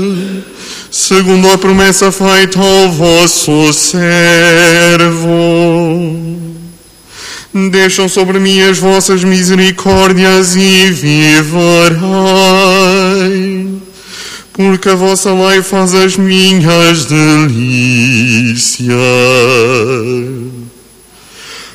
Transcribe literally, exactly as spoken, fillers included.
segundo a promessa feita ao vosso servo. Deixam sobre mim as vossas misericórdias e viverei, porque a vossa lei faz as minhas delícias.